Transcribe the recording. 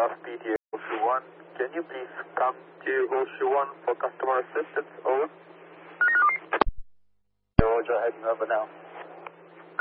aircraft PTA Horseshoe 1. Can you please come to Horseshoe 1 for customer assistance? Over. Roger, heading over now.